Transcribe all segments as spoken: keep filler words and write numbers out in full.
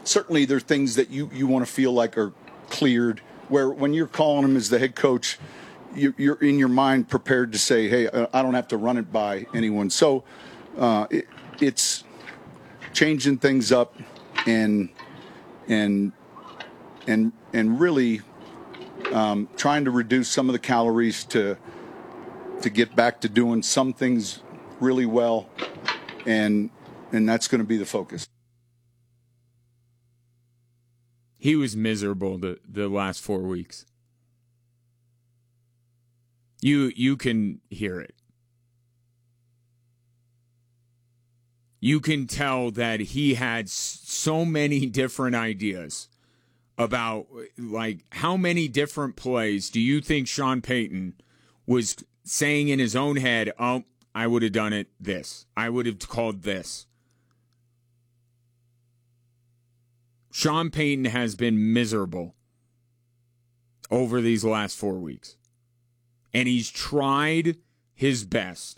certainly there are things that you, you want to feel like are cleared, where when you're calling him as the head coach, you, you're in your mind prepared to say, hey, I don't have to run it by anyone. So uh, it, it's changing things up and and and and really um, trying to reduce some of the calories to to get back to doing some things really well, and and that's going to be the focus. He was miserable the, the last four weeks. You you can hear it. You can tell that he had so many different ideas about, like, how many different plays do you think Sean Payton was saying in his own head, oh, I would have done it this. I would have called this. Sean Payton has been miserable over these last four weeks. And he's tried his best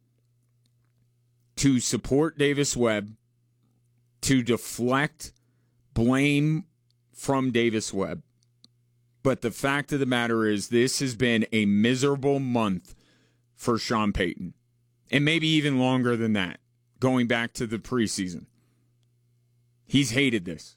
to support Davis Webb, to deflect blame from Davis Webb. But the fact of the matter is, this has been a miserable month for Sean Payton. And maybe even longer than that, going back to the preseason. He's hated this.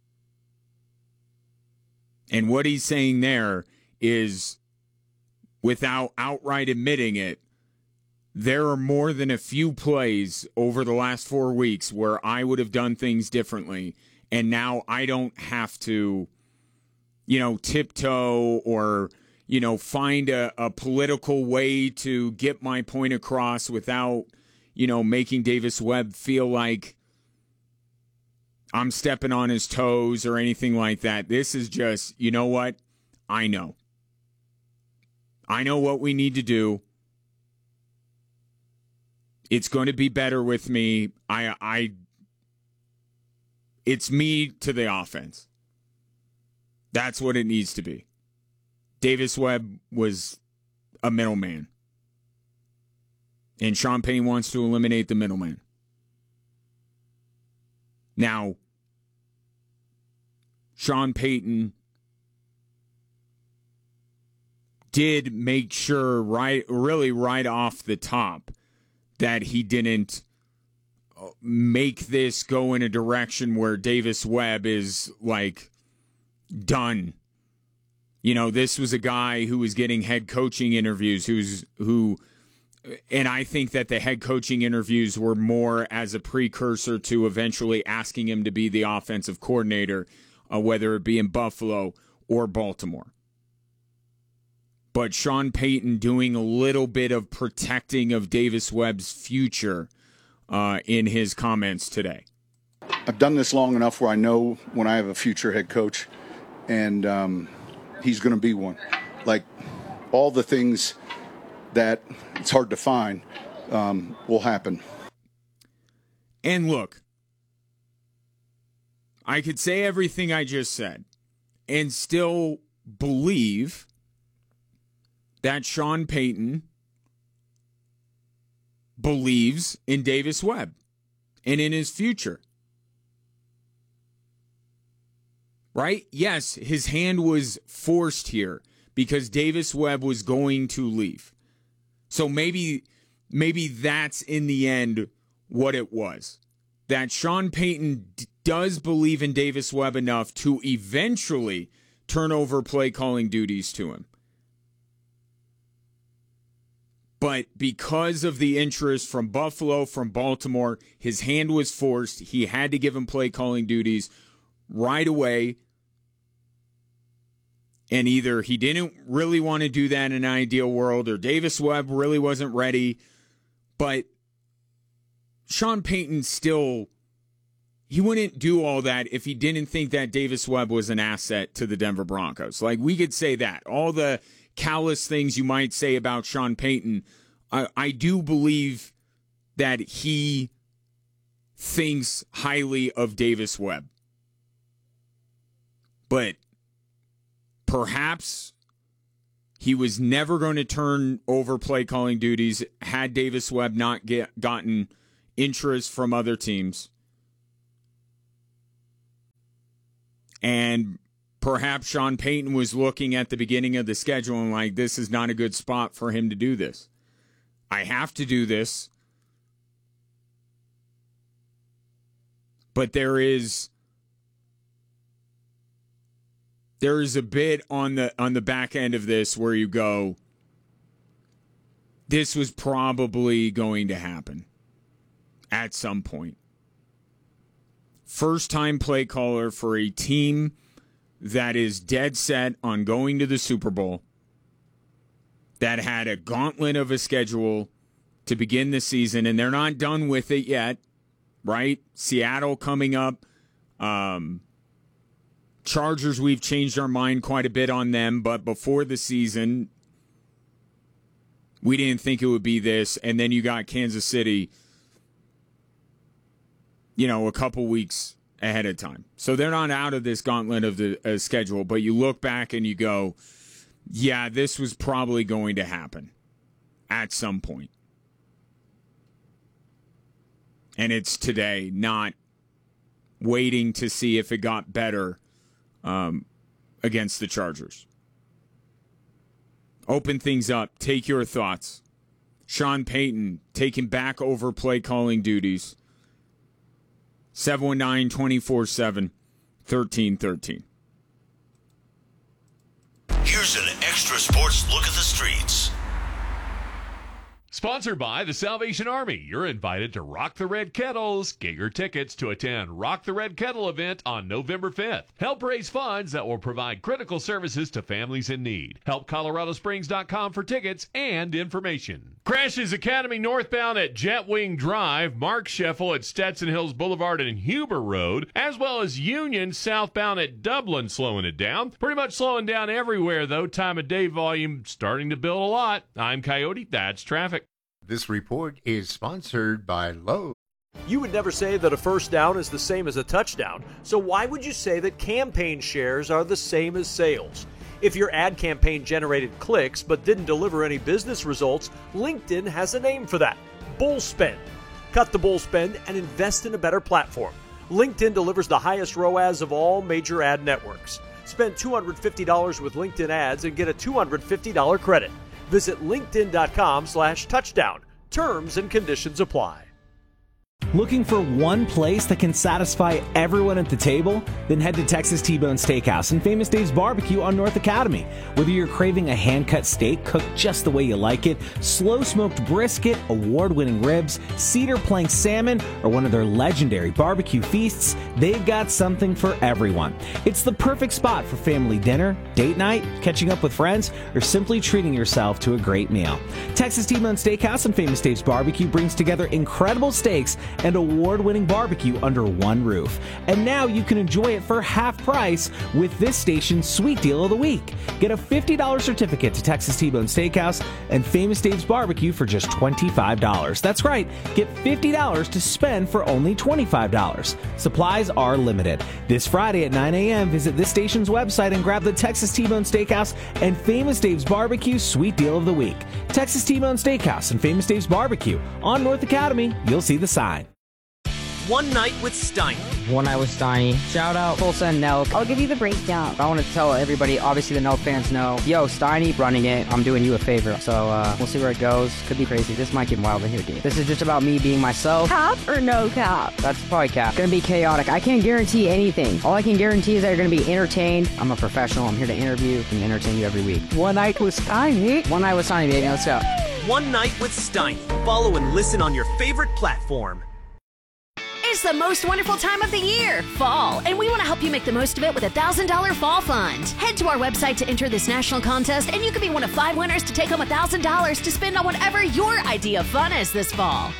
And what he's saying there is, without outright admitting it, there are more than a few plays over the last four weeks where I would have done things differently, and now I don't have to, you know, tiptoe or, you know, find a, a political way to get my point across without, you know, making Davis Webb feel like I'm stepping on his toes or anything like that. This is just, you know what? I know. I know what we need to do. It's going to be better with me. I, I, it's me to the offense. That's what it needs to be. Davis Webb was a middleman. And Sean Payton wants to eliminate the middleman. Now, Sean Payton did make sure, right, really right off the top, that he didn't make this go in a direction where Davis Webb is, like, done. You know, this was a guy who was getting head coaching interviews, who's who, and I think that the head coaching interviews were more as a precursor to eventually asking him to be the offensive coordinator, uh, whether it be in Buffalo or Baltimore. But Sean Payton doing a little bit of protecting of Davis Webb's future uh, in his comments today. I've done this long enough where I know when I have a future head coach, and um, he's going to be one. Like, all the things that it's hard to find um, will happen. And look, I could say everything I just said and still believe that Sean Payton believes in Davis Webb and in his future. Right? Yes, his hand was forced here because Davis Webb was going to leave. So maybe maybe that's in the end what it was. That Sean Payton d- does believe in Davis Webb enough to eventually turn over play calling duties to him. But because of the interest from Buffalo, from Baltimore, his hand was forced. He had to give him play calling duties right away. And either he didn't really want to do that in an ideal world, or Davis Webb really wasn't ready. But Sean Payton still, he wouldn't do all that if he didn't think that Davis Webb was an asset to the Denver Broncos. Like, we could say that. All the callous things you might say about Sean Payton, I, I do believe that he thinks highly of Davis Webb. But perhaps he was never going to turn over play calling duties had Davis Webb not get, gotten interest from other teams. And perhaps Sean Payton was looking at the beginning of the schedule and like, this is not a good spot for him to do this. I have to do this. But there is there is a bit on the on the back end of this where you go, this was probably going to happen at some point. First-time play caller for a team that is dead set on going to the Super Bowl, that had a gauntlet of a schedule to begin the season, and they're not done with it yet, right? Seattle coming up. Um, Chargers, we've changed our mind quite a bit on them, but before the season, we didn't think it would be this. And then you got Kansas City, you know, a couple weeks ahead of time. So they're not out of this gauntlet of the uh, schedule, but you look back and you go, yeah, this was probably going to happen at some point. And it's today, not waiting to see if it got better um, against the Chargers. Open things up. Take your thoughts. Sean Payton taking back over play calling duties. seven one nine, two four seven, one three one three. Here's an extra sports look at the streets. Sponsored by the Salvation Army. You're invited to Rock the Red Kettles. Get your tickets to attend Rock the Red Kettle event on November fifth. Help raise funds that will provide critical services to families in need. Help Colorado Springs dot com for tickets and information. Crashes Academy northbound at Jetwing Drive, Mark Scheffel at Stetson Hills Boulevard and Huber Road, as well as Union southbound at Dublin slowing it down. Pretty much slowing down everywhere, though. Time of day volume starting to build a lot. I'm Coyote. That's traffic. This report is sponsored by Lowe's. You would never say that a first down is the same as a touchdown, so why would you say that campaign shares are the same as sales? If your ad campaign generated clicks but didn't deliver any business results, LinkedIn has a name for that: bull spend. Cut the bull spend and invest in a better platform. LinkedIn delivers the highest R O A S of all major ad networks. Spend two hundred fifty dollars with LinkedIn ads and get a two hundred fifty dollars credit. Visit linkedin.com slash touchdown. Terms and conditions apply. Looking for one place that can satisfy everyone at the table? Then head to Texas T-Bone Steakhouse and Famous Dave's Barbecue on North Academy. Whether you're craving a hand-cut steak cooked just the way you like it, slow-smoked brisket, award-winning ribs, cedar plank salmon, or one of their legendary barbecue feasts, they've got something for everyone. It's the perfect spot for family dinner, date night, catching up with friends, or simply treating yourself to a great meal. Texas T-Bone Steakhouse and Famous Dave's Barbecue brings together incredible steaks and award-winning barbecue under one roof. And now you can enjoy it for half price with this station's sweet deal of the week. Get a fifty dollars certificate to Texas T-Bone Steakhouse and Famous Dave's Barbecue for just twenty-five dollars. That's right, get fifty dollars to spend for only twenty-five dollars. Supplies are limited. This Friday at nine a.m., visit this station's website and grab the Texas T-Bone Steakhouse and Famous Dave's Barbecue sweet deal of the week. Texas T-Bone Steakhouse and Famous Dave's Barbecue on North Academy. You'll see the sign. One Night with Steiny. One Night with Steiny. Shout out Full Send Nelk. I'll give you the breakdown. I want to tell everybody, obviously the Nelk fans know, yo, Steiny running it. I'm doing you a favor. So uh, we'll see where it goes. Could be crazy. This might get wild in here, dude. This is just about me being myself. Cap or no cap? That's probably cap. Gonna be chaotic. I can't guarantee anything. All I can guarantee is that you're gonna be entertained. I'm a professional. I'm here to interview and entertain you every week. One Night with Steiny. One Night with Steiny, baby. Let's go. One Night with Steiny. Follow and listen on your favorite platform. It's the most wonderful time of the year, fall, and we want to help you make the most of it with a one thousand dollars Fall Fund. Head to our website to enter this national contest, and you could be one of five winners to take home one thousand dollars to spend on whatever your idea of fun is this fall.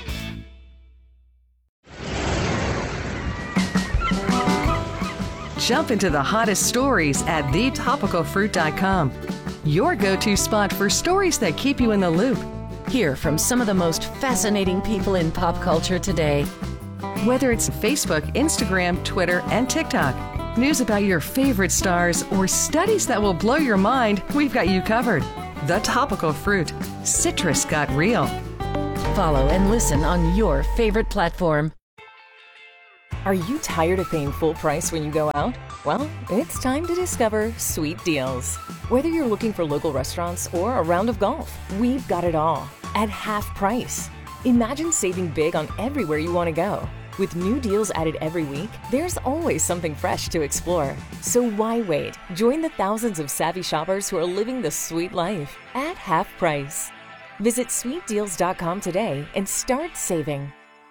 Jump into the hottest stories at the topical fruit dot com. Your go-to spot for stories that keep you in the loop. Hear from some of the most fascinating people in pop culture today. Whether it's Facebook, Instagram, Twitter, and TikTok, news about your favorite stars, or studies that will blow your mind, we've got you covered. The Topical Fruit. Citrus got real. Follow and listen on your favorite platform. Are you tired of paying full price when you go out? Well, it's time to discover Sweet Deals. Whether you're looking for local restaurants or a round of golf, we've got it all at half price. Imagine saving big on everywhere you want to go. With new deals added every week, there's always something fresh to explore. So why wait? Join the thousands of savvy shoppers who are living the sweet life at half price. Visit sweet deals dot com today and start saving.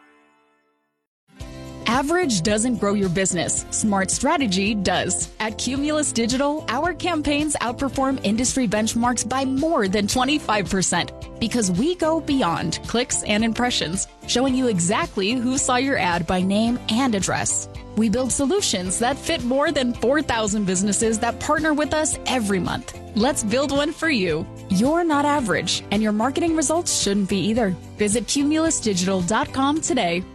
Average doesn't grow your business. Smart strategy does. At Cumulus Digital, our campaigns outperform industry benchmarks by more than twenty-five percent because we go beyond clicks and impressions, showing you exactly who saw your ad by name and address. We build solutions that fit more than four thousand businesses that partner with us every month. Let's build one for you. You're not average, and your marketing results shouldn't be either. Visit cumulus digital dot com today.